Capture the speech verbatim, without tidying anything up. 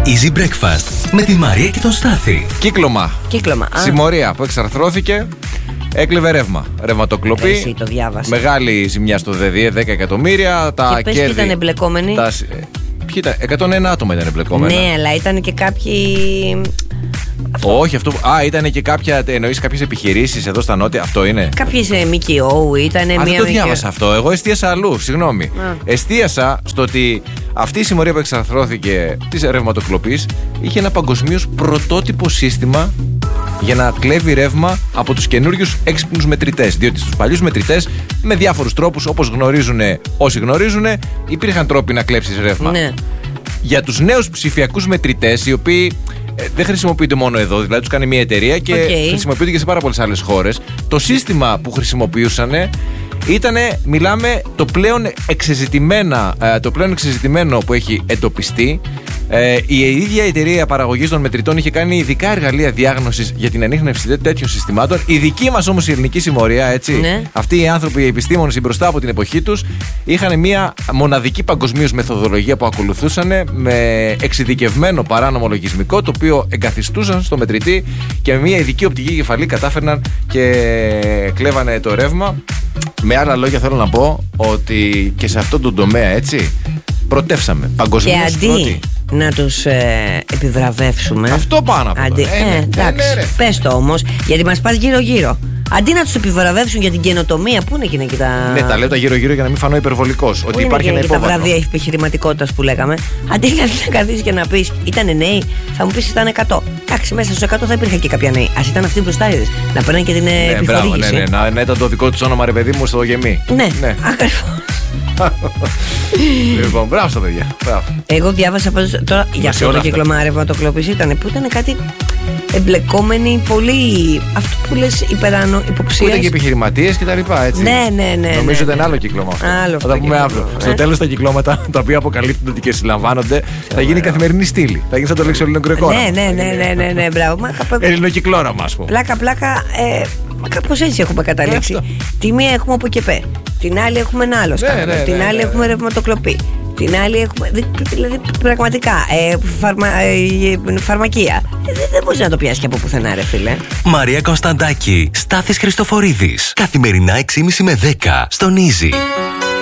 Easy Breakfast με τη Μαρία και τον Στάθη. Κύκλωμα. Κύκλωμα. Συμμορία που εξαρθρώθηκε. Έκλεβε ρεύμα. Ρευματοκλοπή. Εσύ το διάβασα. Μεγάλη ζημιά στο ΔΕΔΙΕ, δέκα εκατομμύρια. Τα και πες κέρδη. ήταν εμπλεκόμενοι. Τα... Ποιοι ήταν, εκατόν ένα άτομα ήταν εμπλεκόμενα. Ναι, αλλά ήταν και κάποιοι. Αυτό. Όχι, αυτό. Α, ήταν και κάποια. Εννοείς κάποιες επιχειρήσεις εδώ στα νότια. Αυτό είναι. Κάποιες ΜΚΟ ήταν μια. Α, δεν το διάβασα μικιο... αυτό. Εγώ εστίασα αλλού. Συγγνώμη. Α. Εστίασα στο ότι αυτή η συμμορία που εξαρθρώθηκε της ρευματοκλοπής είχε ένα παγκοσμίως πρωτότυπο σύστημα για να κλέβει ρεύμα από τους καινούριους έξυπνους μετρητές. Διότι στους παλιούς μετρητές, με διάφορους τρόπους, όπως γνωρίζουν όσοι γνωρίζουν, υπήρχαν τρόποι να κλέψεις ρεύμα. Ναι. Για τους νέους ψηφιακούς μετρητές, οι οποίοι ε, δεν χρησιμοποιούνται μόνο εδώ, δηλαδή τους κάνει μια εταιρεία και okay. χρησιμοποιούνται και σε πάρα πολλές άλλες χώρες, το σύστημα που χρησιμοποιούσαν ήτανε, μιλάμε, το πλέον εξεζητημένα, ε, το πλέον εξεζητημένο που έχει εντοπιστεί. Ε, η ίδια εταιρεία παραγωγής των μετρητών είχε κάνει ειδικά εργαλεία διάγνωσης για την ανίχνευση τέτοιων συστημάτων. Η δική μας όμως η ελληνική συμμορία, έτσι. Ναι. Αυτοί οι άνθρωποι, οι επιστήμονες μπροστά από την εποχή τους, είχαν μια μοναδική παγκοσμίως μεθοδολογία που ακολουθούσαν με εξειδικευμένο παράνομο λογισμικό, το οποίο εγκαθιστούσαν στο μετρητή και με μια ειδική οπτική κεφαλή κατάφερναν και κλέβανε το ρεύμα. Με άλλα λόγια, θέλω να πω ότι και σε αυτόν τον τομέα, έτσι, πρωτεύσαμε παγκοσμίως και αντί να τους ε, επιβραβεύσουμε. Αυτό πάνω από αντί, το. Ε, ε, εντάξει, ε, ναι, πες το όμως, γιατί μας πας γύρω-γύρω. Αντί να τους επιβραβεύσουν για την καινοτομία, πού είναι εκείνα και τα. Ναι, τα λέω τα γύρω-γύρω για να μην φανώ υπερβολικός. Ότι υπάρχει ένα υπόβαθρο. Τα βραβεία επιχειρηματικότητας που λέγαμε. Αντί να καθίσεις και να πεις ήταν νέοι, θα μου πεις ήταν εκατό. Εντάξει, μέσα στους εκατό θα υπήρχαν και κάποια νέοι. Ας ήταν αυτοί μπροστάριδες. Να παίρνουν και την ναι, επιχορήγηση. Μπράβο, ναι, ναι, να, να ήταν το δικό τους όνομα, ρε παιδί μου, στο γεμί. Ναι, ναι. Ακριβώς. Λοιπόν, μπράβο στα παιδιά. Μπράβο. Εγώ διάβασα τώρα για αυτό το κύκλωμα ρευματοκλοπής ήταν που ήταν κάτι εμπλεκόμενοι πολύ. Αυτό που λες υπεράνω υποψίας. Που ήταν και επιχειρηματίες και τα λοιπά, έτσι. Ναι, ναι, ναι. Νομίζω ναι, ήταν ναι. άλλο κύκλωμα αυτό. Άλλο θα τα πούμε αύριο. Ε? Στο τέλος τα κυκλώματα τα οποία αποκαλύπτονται και συλλαμβάνονται θα γίνει καθημερινή στήλη. Θα γίνει σαν το λέξιο ελληνοκρεκόραμα. Ναι, ναι, ναι, ναι, ναι, ναι, μπράβο. Ελληνοκυκλώραμα, ας πούμε. Πλάκα, πλάκα. Ε, κάπως έτσι έχουμε καταλήξει. Τη μία έχουμε από και πέ. Την άλλη έχουμε ένα άλλο σκάνδαλο. Ναι, ναι, την ναι, άλλη ναι, έχουμε ρευματοκλοπή. Την άλλη έχουμε. Δηλαδή, πραγματικά. Ε, φαρμα, ε, φαρμακεία. Ε, δεν δε μπορεί να το πιάσει και από πουθενά, ρε φίλε. Μαρία Κωνσταντάκη, Στάθης Χριστοφορίδης. Καθημερινά έξι και μισή με δέκα στον Easy.